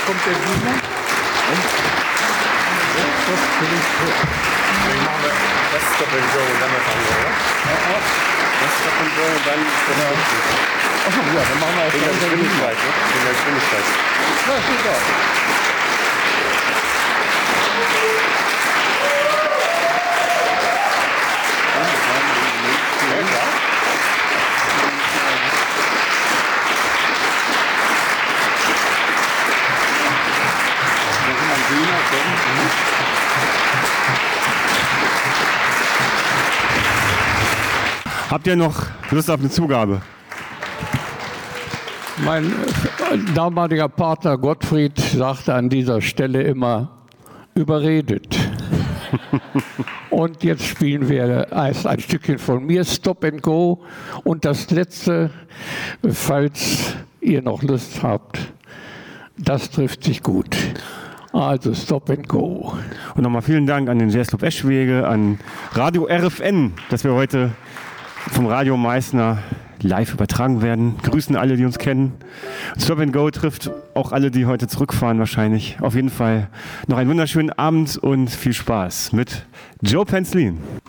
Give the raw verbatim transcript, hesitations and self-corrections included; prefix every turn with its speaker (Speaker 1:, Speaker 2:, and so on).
Speaker 1: kommt der Simon. Und das will ich so.
Speaker 2: Dann machen wir das Stop and Go und dann das andere, oder?
Speaker 1: Ja, auch.
Speaker 2: Das Stop and Go und dann das
Speaker 1: Ja. Achso, ja, dann machen wir auch
Speaker 2: in der
Speaker 1: gleich den
Speaker 2: Geschwindigkeit, ne? In der Geschwindigkeit.
Speaker 1: Ja, ist egal.
Speaker 2: Ja, klar.
Speaker 1: Das ist mein Grüner,
Speaker 3: Habt ihr noch Lust auf eine Zugabe?
Speaker 1: Mein äh, damaliger Partner Gottfried sagte an dieser Stelle immer, überredet. Und jetzt spielen wir erst ein Stückchen von mir, Stop and Go. Und das letzte, falls ihr noch Lust habt, das trifft sich gut. Also Stop and Go.
Speaker 3: Und nochmal vielen Dank an den Jazzclub Eschwege, an Radio R F N, dass wir heute vom Radio Meißner live übertragen werden. Grüßen alle, die uns kennen. Stop and Go trifft auch alle, die heute zurückfahren wahrscheinlich. Auf jeden Fall noch einen wunderschönen Abend und viel Spaß mit Joe Penzlin.